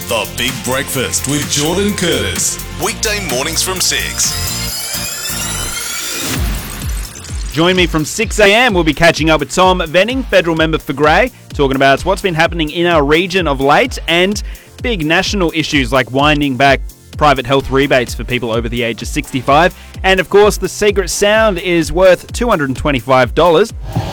The Big Breakfast with Jordan Curtis. Weekday mornings from 6. Join me from 6 a.m. We'll be catching up with Tom Venning, federal member for Grey, talking about what's been happening in our region of late and big national issues like winding back private health rebates for people over the age of 65. And of course, the secret sound is worth $225.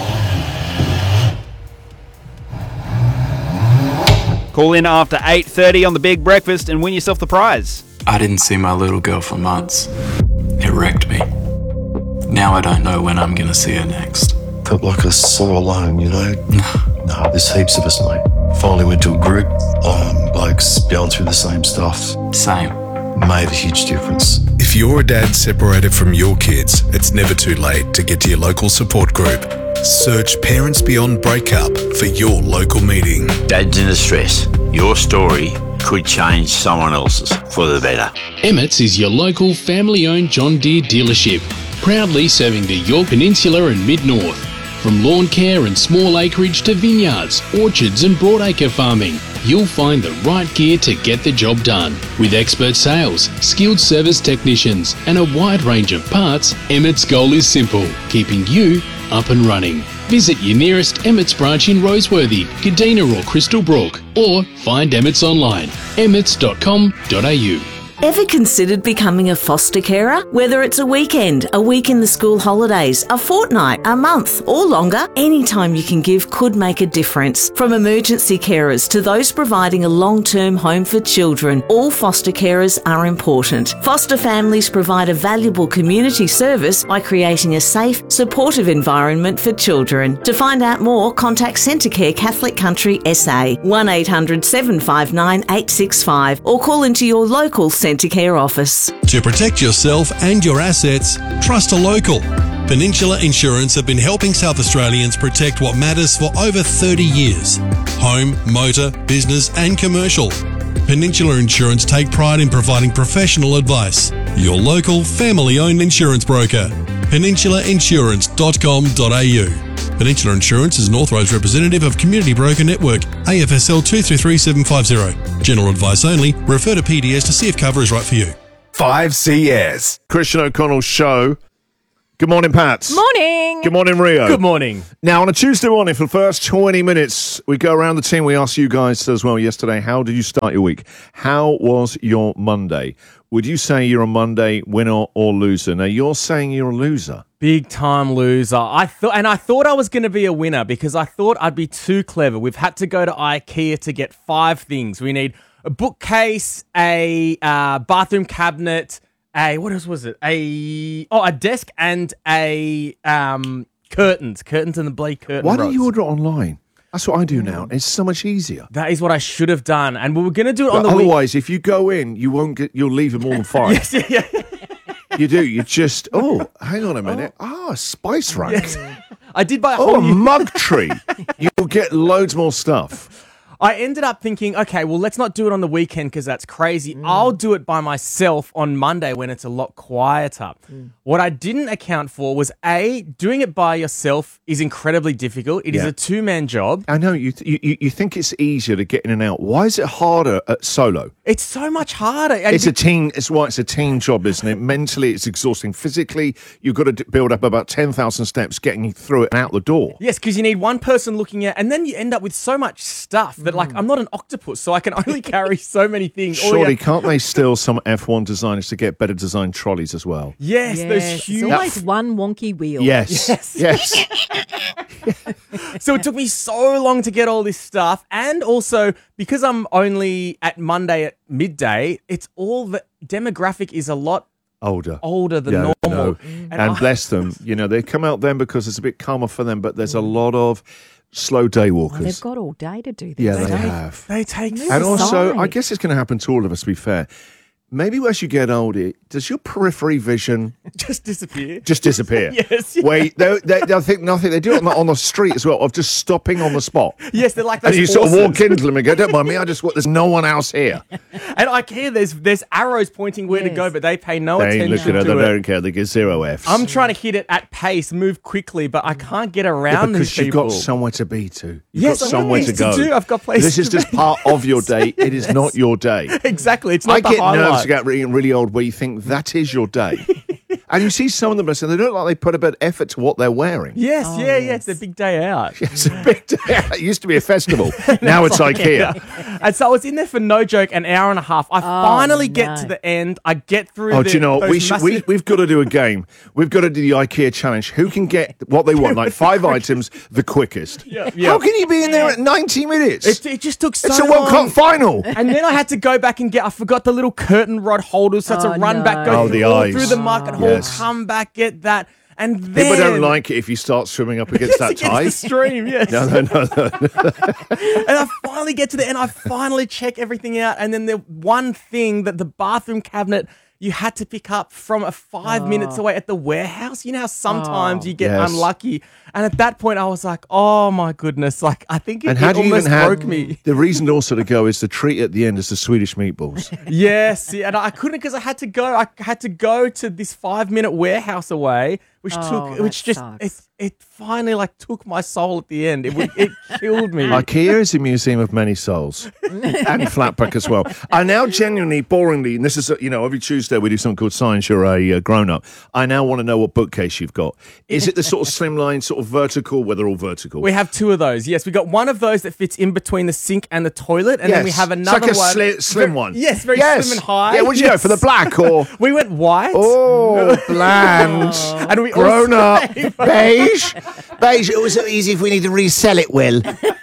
Call in after 8:30 on The Big Breakfast and win yourself the prize. I didn't see my little girl for months. It wrecked me. Now I don't know when I'm going to see her next. Felt like I was so alone, you know? No, there's heaps of us, mate. Finally went to a group, blokes going through the same stuff. Same. Made a huge difference. If you're a dad separated from your kids, it's never too late to get to your local support group. Search Parents Beyond Breakup for your local meeting. Dad's in distress. Your story could change someone else's for the better. Emmett's is your local family-owned John Deere dealership, proudly serving the Yorke Peninsula and Mid-North. From lawn care and small acreage to vineyards, orchards and broadacre farming, you'll find the right gear to get the job done. With expert sales, skilled service technicians and a wide range of parts, Emmett's goal is simple, keeping you up and running. Visit your nearest Emmett's branch in Roseworthy, Kadina or Crystal Brook, or find Emmett's online, emmets.com.au. Ever considered becoming a foster carer? Whether it's a weekend, a week in the school holidays, a fortnight, a month, or longer, any time you can give could make a difference. From emergency carers to those providing a long-term home for children, all foster carers are important. Foster families provide a valuable community service by creating a safe, supportive environment for children. To find out more, contact Centrecare Catholic Country SA, 1800 759 865, or call into your local Centrecare office. To protect yourself and your assets, trust a local. Peninsula Insurance have been helping South Australians protect what matters for over 30 years. Home, motor, business and commercial. Peninsula Insurance take pride in providing professional advice. Your local family-owned insurance broker. peninsulainsurance.com.au. Peninsula Insurance is an authorised representative of Community Broker Network, AFSL 233750. General advice only. Refer to PDS to see if cover is right for you. 5CS. Christian O'Connell's show. Good morning, Pat. Morning. Good morning, Rio. Good morning. Now, on a Tuesday morning, for the first 20 minutes, we go around the team. We asked you guys as well yesterday, how did you start your week? How was your Monday? Would you say you're a Monday winner or loser? Now, you're saying you're a loser. Big time loser. I thought I was going to be a winner because I thought I'd be too clever. We've had to go to IKEA to get 5 things. We need a bookcase, a bathroom cabinet, what else was it? A desk and a curtains and the bloody curtain Why rods. don't you order it online? That's what I do now. It's so much easier. That is what I should have done, and we were going to do it on the otherwise, if you go in, you'll leave it more than 5. Yes, yeah. You do. You just, hang on a minute. A spice rack. Yes. I did buy a mug tree. You'll get loads more stuff. I ended up thinking, okay, well, let's not do it on the weekend because that's crazy. I'll do it by myself on Monday when it's a lot quieter. What I didn't account for was, doing it by yourself is incredibly difficult. It is a 2-man job. I know. You think it's easier to get in and out. Why is it harder at solo? It's so much harder. It's a team. It's why it's a team job, isn't it? Mentally, it's exhausting. Physically, you've got to build up about 10,000 steps getting through it and out the door. Yes, because you need one person looking at, and then you end up with so much stuff that, like, I'm not an octopus, so I can only carry so many things. Surely, can't they steal some F1 designers to get better designed trolleys as well? Yes, those huge. It's always one wonky wheel. Yes. So it took me so long to get all this stuff, and also because I'm only at Monday at midday, it's all the demographic is a lot older than normal. No. And bless them, they come out then because it's a bit calmer for them, but there's a lot of slow day walkers. They've got all day to do this. Yeah, they have. They take and also, I guess it's going to happen to all of us, to be fair. maybe as you get older, does your periphery vision Just disappear. just disappear? Yes. Where they'll think nothing. They do it on the street as well, of just stopping on the spot. Yes, they're like those And you sort of horses. walk into them and go, don't mind me, there's no one else here. And IKEA, there's arrows pointing where to go, but they pay no They ain't attention looking at to it, it. they don't care, they get 0 Fs. I'm trying to hit it at pace, move quickly, but I can't get around because these you've people. got somewhere to be to. You've Yes, got I've got somewhere to things to go. do. I've got places This is to just be. part of your day. It is Yes. not your day. Exactly, it's not I the get highlight. nervous to get really old where you think that is your day. And you see some of them and they look like they put a bit of effort to what they're wearing. Yes, yeah, it's a big day out. It's a big day. It used to be a festival. Now it's IKEA. And so I was in there for no joke an hour and a half. I finally get to the end. I get through. Oh, do you know what? We've got to do a game. We've got to do the IKEA challenge. Who can get what they want, like 5 items, the quickest? Yeah. How can you be in there at 90 minutes? It just took so It's a long. World Cup final. And then I had to go back and I forgot the little curtain rod holders, so I had to run back, go Oh, the through, all eyes. through the market hall, Yes. come back, get that. And then People don't like it if you start swimming up against that tide. Against the stream, yes. No. And I finally get to the end. I finally check everything out. And then the one thing that the bathroom cabinet you had to pick up from 5 minutes away at the warehouse. You know how sometimes you get Yes. unlucky. And at that point, I was like, oh my goodness. Like, I think it, And how it do you almost even have broke me. the reason also to go is the treat at the end is the Swedish meatballs. Yes. Yeah, and I couldn't because I had to go. I had to go to this 5 minute warehouse away, which it finally like took my soul at the end. It killed me. IKEA is a museum of many souls, and Flatpack as well. I now genuinely, boringly, and this is every Tuesday we do something called Science. You're a grown up. I now want to know what bookcase you've got. Is it the sort of slimline, sort of vertical? Where they're all vertical. We have 2 of those. Yes, we got one of those that fits in between the sink and the toilet, and then we have another it's like a one. slim one. Yes, very slim and high. Yeah, what'd you go for the black or? We went white. Oh, bland. And we Grown also- up. Beige. Beige. It was so easy if we need to resell it, Will.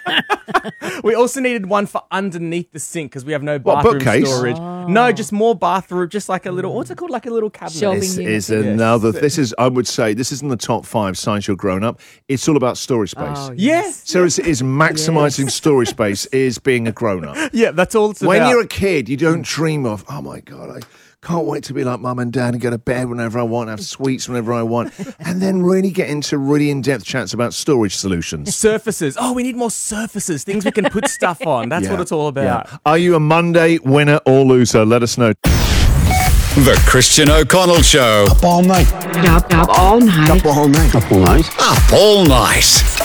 We also needed one for underneath the sink because we have no bathroom bookcase? storage. No, just more bathroom, just like a little. What's it called? Like a little cabinet. This is another. This is, I would say, this is in the top 5 Science You're Grown Up. It's all about storage space. Yes. So it is maximising storage space is being a grown up. Yeah, that's all it's When about. you're a kid, you don't dream of, oh my God, I can't wait to be like mum and dad and go to bed whenever I want, have sweets whenever I want, and then really get into really in-depth chats about storage solutions. Surfaces. Oh, we need more surfaces, things we can put stuff on. That's what it's all about. Yeah. Are you a Monday winner or loser? Let us know. The Christian O'Connell Show. Up all night. Up all night. Up all night. Up all night. Up all night.